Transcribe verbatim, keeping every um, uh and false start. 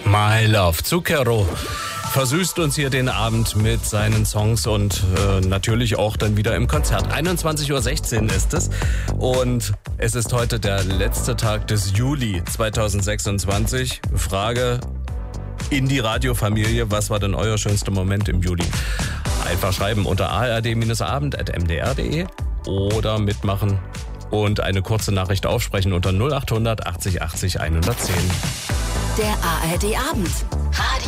My Love. Zucchero versüßt uns hier den Abend mit seinen Songs und äh, natürlich auch dann wieder im Konzert. einundzwanzig Uhr sechzehn ist es und es ist heute der letzte Tag des Juli zweitausendsechsundzwanzig. Frage in die Radiofamilie, was war denn euer schönster Moment im Juli? Einfach schreiben unter a r d abend at m d r punkt d e oder mitmachen und eine kurze Nachricht aufsprechen unter null acht hundert achtzig achtzig hundertzehn. Der A R D Abend. Radio